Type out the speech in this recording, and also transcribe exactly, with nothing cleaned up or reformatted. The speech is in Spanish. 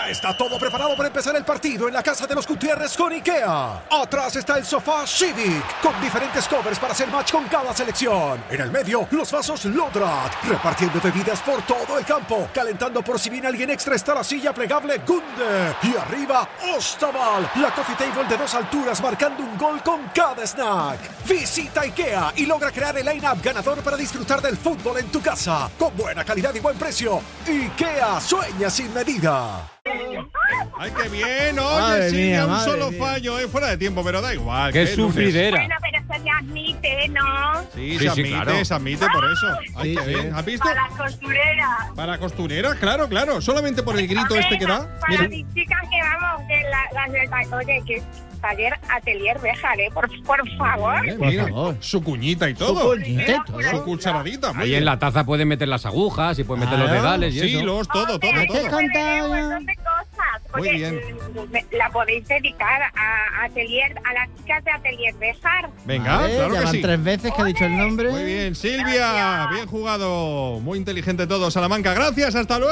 Ya está todo preparado para empezar el partido en la casa de los Gutiérrez con IKEA. Atrás está el sofá Civic, con diferentes covers para hacer match con cada selección. En el medio, los vasos Lodrat, repartiendo bebidas por todo el campo. Calentando por si viene alguien extra está la silla plegable Gunde. Y arriba, Ostaval, la coffee table de dos alturas marcando un gol con cada snack. Visita IKEA y logra crear el line-up ganador para disfrutar del fútbol en tu casa. Con buena calidad y buen precio. IKEA, sueña sin medida. ¡Ay, qué bien! Oye, Madre sí, mía, un madre solo mía. fallo, eh, fuera de tiempo, pero da igual. ¡Qué que lunes. sufridera! Bueno, pero eso se admite, ¿no? Sí, Sí, se sí, admite, claro. se admite por eso. ¡Ay, Sí, qué sí. bien! ¿Has visto? Para las costureras. Para costurera, claro, claro. Solamente por el grito Hombre, este que da. Para Mira. mis chicas que vamos, que la, las del ta- oye, que taller Atelier Béjar, ¿eh? Por, por favor. Eh, Por mira, favor. su cuñita y Su todo. cuñita y todo. Su cucharadita. muy Ahí bien. en la taza puedes meter las agujas y puedes meter los Claro. dedales y Sí, eso. los, todo, todo, Hombre, ¿Qué todo. puede haber contaba? un montón de cosas. Muy Oye, bien. mm, la podéis dedicar a Atelier, a las chicas de Atelier Béjar. Venga, Vale, claro ya que van sí. tres veces que ha dicho el nombre. Muy bien, Silvia. Gracias. Bien jugado. Muy inteligente todo, Salamanca. Gracias, hasta luego.